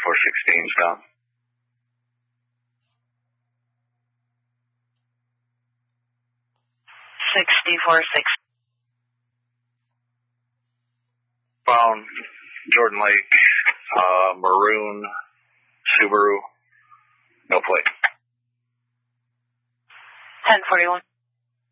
6416 found. 6416. Found Jordan Lake, maroon Subaru, no plate. 1041.